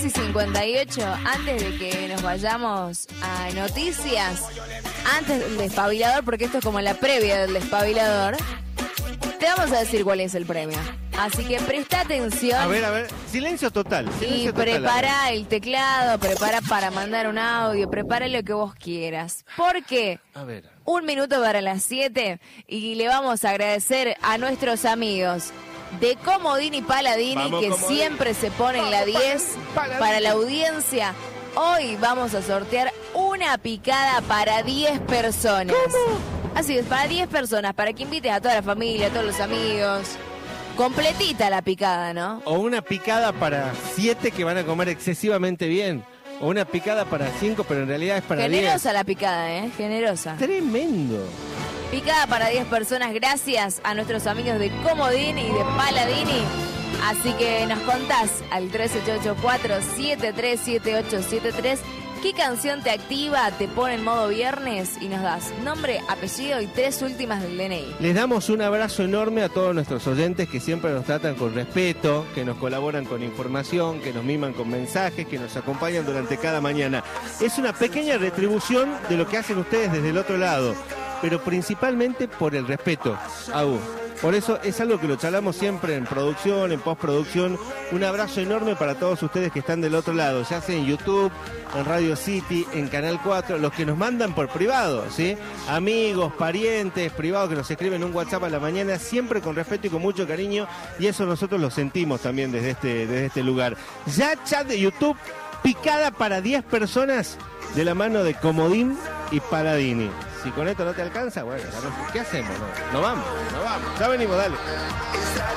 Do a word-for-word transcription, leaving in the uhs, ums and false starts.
y cincuenta y ocho, antes de que nos vayamos a noticias, antes del despabilador, porque esto es como la previa del despabilador, te vamos a decir cuál es el premio. Así que presta atención. A ver, a ver, silencio total. Silencio y total, prepara el teclado, prepara para mandar un audio, prepara lo que vos quieras. Porque A ver. un minuto para las siete y le vamos a agradecer a nuestros amigos de Comodini Paladini, Vamos, que Comodini. siempre se ponen la diez Paladini. para la audiencia. Hoy vamos a sortear una picada para diez personas. ¿Cómo? Así es, para diez personas, para que invites a toda la familia, a todos los amigos. Completita la picada, ¿no? O una picada para siete que van a comer excesivamente bien. O una picada para cinco, pero en realidad es para diez. Generosa la picada, ¿eh? Generosa. Tremendo. Picada para diez personas, gracias a nuestros amigos de Comodini y de Paladini. Así que nos contás al tres ocho ocho cuatro, siete tres siete ocho siete tres qué canción te activa, te pone en modo viernes y nos das nombre, apellido y tres últimas del D N I. Les damos un abrazo enorme a todos nuestros oyentes que siempre nos tratan con respeto, que nos colaboran con información, que nos miman con mensajes, que nos acompañan durante cada mañana. Es una pequeña retribución de lo que hacen ustedes desde el otro lado, pero principalmente por el respeto, Agu. Por eso es algo que lo charlamos siempre en producción, en postproducción. Un abrazo enorme para todos ustedes que están del otro lado, ya sea en YouTube, en Radio City, en Canal cuatro, los que nos mandan por privado, ¿sí? Amigos, parientes, privados que nos escriben un WhatsApp a la mañana, siempre con respeto y con mucho cariño, y eso nosotros lo sentimos también desde este, desde este lugar. Ya chat de YouTube, picada para diez personas de la mano de Comodín y Paladini. Si con esto no te alcanza, bueno, ¿qué hacemos? No, no vamos, no vamos. Ya venimos, dale.